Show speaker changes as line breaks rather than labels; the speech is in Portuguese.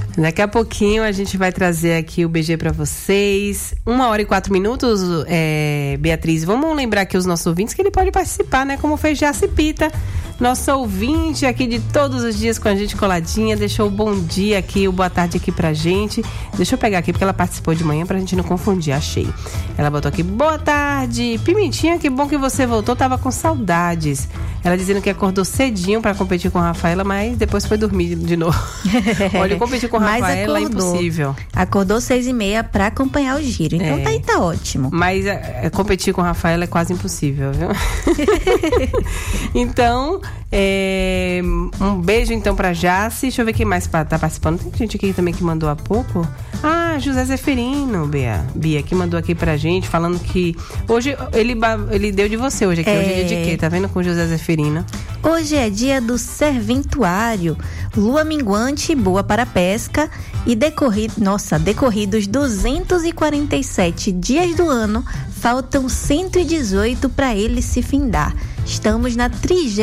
Daqui a pouquinho a gente vai trazer aqui o BG para vocês. 1h04, Beatriz. Vamos lembrar aqui os nossos ouvintes que ele pode participar, né? Como fez Jacipita, nossa ouvinte aqui de todos os dias com a gente coladinha. Deixou o bom dia aqui, o boa tarde aqui pra gente. Deixa eu pegar aqui porque ela participou de manhã pra gente não confundir, achei. Ela botou aqui, boa tarde, Pimentinha, que bom que você voltou, tava com saudades. Ela dizendo que acordou cedinho pra competir com a Rafaela, mas depois foi dormir de novo. Olha, competir com a Rafaela é impossível.
Acordou 6h30 pra acompanhar o giro. Então tá ótimo.
Mas competir com a Rafaela é quase impossível, viu? Então, um beijo então pra Jace. Deixa eu ver quem mais tá participando. Tem gente aqui também que mandou há pouco. José Zeferino, Bia, que mandou aqui pra gente, falando que hoje ele deu de você hoje aqui. Hoje é dia de quê? Tá vendo com o José Zeferino?
Hoje é dia do serventuário, lua minguante boa para pesca e decorridos 247 dias do ano, faltam 118 para ele se findar. Estamos na 30ª